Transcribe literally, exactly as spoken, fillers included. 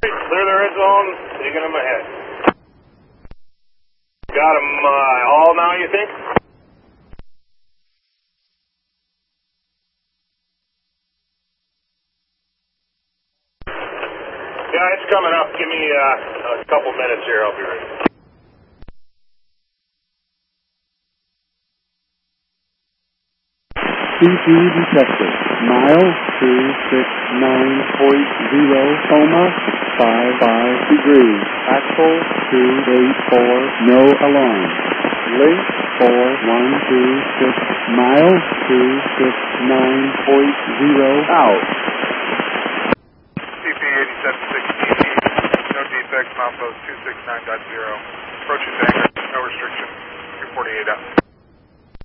Clear the red zone, digging them ahead. Got them uh, all now, you think? Yeah, it's coming up. Give me uh, a couple minutes here. I'll be ready. C P detected. Mile two six nine point zero, coma, five five degrees. Axle two eight four, no alarm. Link four one two six, mile two six nine point zero, out. C P eighty-seven sixteen, no defects, milepost two six nine point zero. Approaching to anchor, no restriction, three forty-eight out.